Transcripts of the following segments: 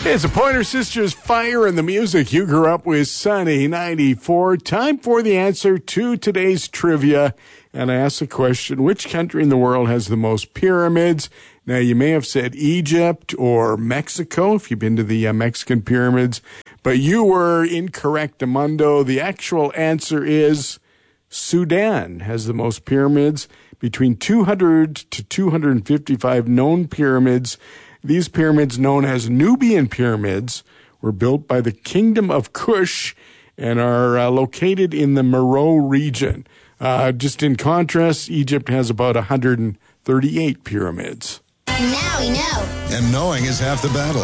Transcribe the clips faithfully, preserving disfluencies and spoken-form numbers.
It's the Pointer Sisters, Fire and the Music. You grew up with Sunny ninety-four. Time for the answer to today's trivia. And I asked the question, which country in the world has the most pyramids? Now, you may have said Egypt or Mexico, if you've been to the uh, Mexican pyramids. But you were incorrect, Amundo. The actual answer is Sudan has the most pyramids, between two hundred to two hundred fifty-five known pyramids. These pyramids, known as Nubian pyramids, were built by the Kingdom of Kush and are uh, located in the Meroe region. Uh, just in contrast, Egypt has about one hundred thirty-eight pyramids. And now we know. And knowing is half the battle.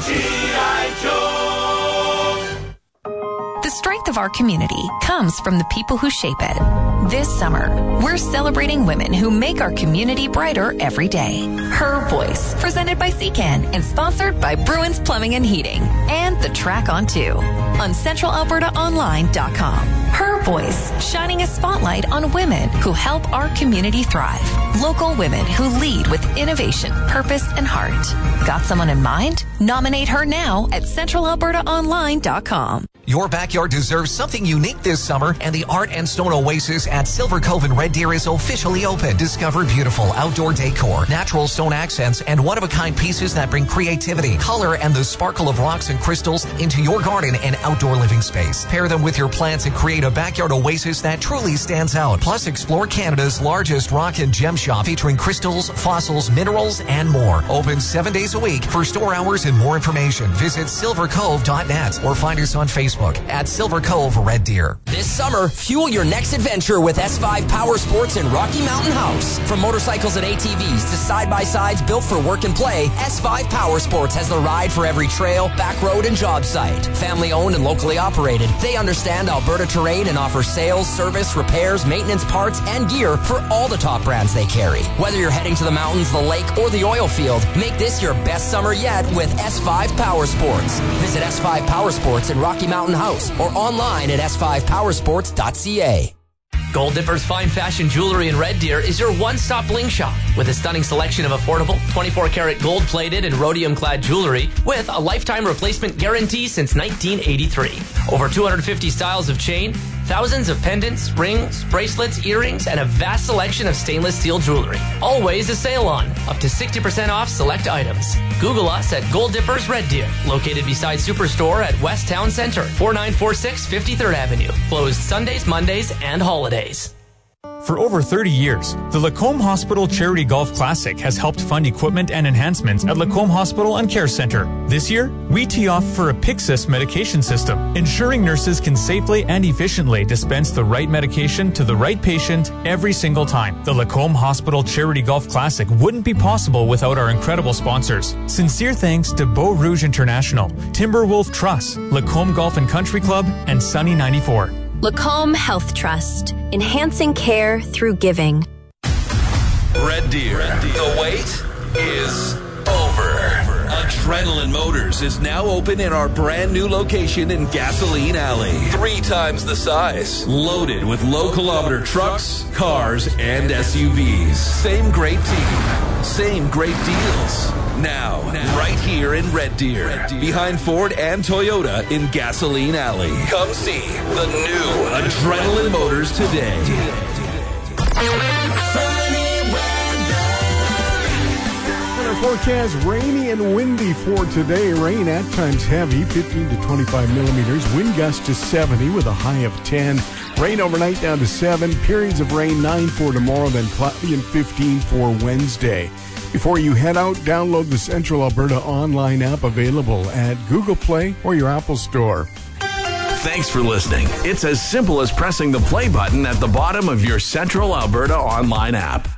The strength of our community comes from the people who shape it. This summer, we're celebrating women who make our community brighter every day. Her Voice, presented by C CAN and sponsored by Bruins Plumbing and Heating. And the track on two on Central Alberta Online dot com. Her Voice, shining a spotlight on women who help our community thrive. Local women who lead with innovation, purpose, and heart. Got someone in mind? Nominate her now at Central Alberta Online dot com. Your backyard deserves something unique this summer, and the Art and Stone Oasis at Silver Cove in Red Deer is officially open. Discover beautiful outdoor decor, natural stone accents, and one-of-a-kind pieces that bring creativity, color, and the sparkle of rocks and crystals into your garden and outdoor living space. Pair them with your plants and create a backyard oasis that truly stands out. Plus, explore Canada's largest rock and gem shop featuring crystals, fossils, minerals, and more. Open seven days a week. For store hours and more information, visit silver cove dot net or find us on Facebook at Silver Cove Red Deer. This summer, fuel your next adventure with S five Power Sports in Rocky Mountain House. From motorcycles and A T Vs to side-by-sides built for work and play, S five Power Sports has the ride for every trail, back road, and job site. Family owned and locally operated, they understand Alberta terrain and offer sales, service, repairs, maintenance, parts, and gear for all the top brands they carry. Whether you're heading to the mountains, the lake, or the oil field, make this your best summer yet with S five Power Sports. Visit S five Power Sports in Rocky Mountain House or online at s five power sports dot c a. Gold Dipper's Fine Fashion Jewelry in Red Deer is your one-stop bling shop with a stunning selection of affordable twenty-four karat gold-plated and rhodium-clad jewelry with a lifetime replacement guarantee since nineteen eighty-three. Over two hundred fifty styles of chain, thousands of pendants, rings, bracelets, earrings, and a vast selection of stainless steel jewelry. Always a sale on, up to sixty percent off select items. Google us at Gold Dippers Red Deer, located beside Superstore at West Town Center, forty-nine forty-six fifty-third Avenue. Closed Sundays, Mondays, and holidays. For over thirty years, the Lacombe Hospital Charity Golf Classic has helped fund equipment and enhancements at Lacombe Hospital and Care Center. This year, we tee off for a Pyxis medication system, ensuring nurses can safely and efficiently dispense the right medication to the right patient every single time. The Lacombe Hospital Charity Golf Classic wouldn't be possible without our incredible sponsors. Sincere thanks to Beau Rouge International, Timberwolf Trust, Lacombe Golf and Country Club, and Sunny ninety-four. Lacombe Health Trust, enhancing care through giving. Red Deer, the wait is over. Adrenaline Motors is now open in our brand new location in Gasoline Alley. Three times the size. Loaded with low kilometer trucks, cars, and S U Vs. Same great team. Same great deals. Now, now, right here in Red Deer, Red Deer, behind Ford and Toyota in Gasoline Alley. Come see the new Adrenaline Motors today. Weather forecast, rainy and windy for today. Rain at times heavy, fifteen to twenty-five millimeters. Wind gusts to seventy with a high of ten. Rain overnight down to seven. Periods of rain, nine for tomorrow, then cloudy and fifteen for Wednesday. Before you head out, download the Central Alberta online app, available at Google Play or your Apple Store. Thanks for listening. It's as simple as pressing the play button at the bottom of your Central Alberta online app.